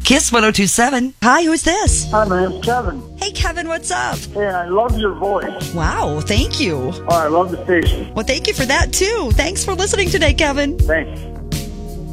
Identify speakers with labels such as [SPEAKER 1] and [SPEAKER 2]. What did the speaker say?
[SPEAKER 1] Kiss 102.7. Hi, who's this?
[SPEAKER 2] Hi, my name's Kevin.
[SPEAKER 1] Hey, Kevin, what's up?
[SPEAKER 2] Hey, I love your voice.
[SPEAKER 1] Wow, thank you.
[SPEAKER 2] Oh, I love the station.
[SPEAKER 1] Well, thank you for that, too. Thanks for listening today, Kevin.
[SPEAKER 2] Thanks.